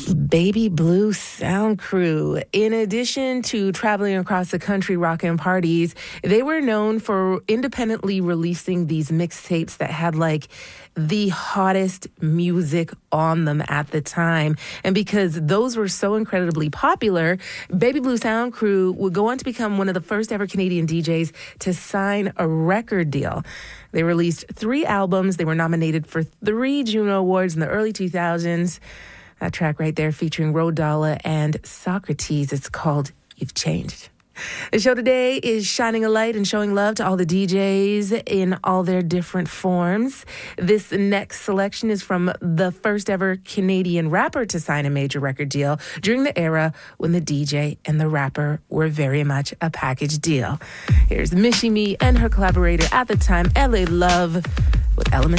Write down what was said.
Baby Blue Sound Crew. In addition to traveling across the country rocking parties, they were known for independently releasing these mixtapes that had like the hottest music on them at the time. And because those were so incredibly popular, Baby Blue Sound Crew would go on to become one of the first ever Canadian DJs to sign a record deal. They released 3 albums. They were nominated for 3 Juno Awards in the early 2000s. That track right there featuring Rodala and Socrates. It's called You've Changed. The show today is shining a light and showing love to all the DJs in all their different forms. This next selection is from the first ever Canadian rapper to sign a major record deal during the era when the DJ and the rapper were very much a package deal. Here's Michie Mee and her collaborator at the time, LA Love, with Element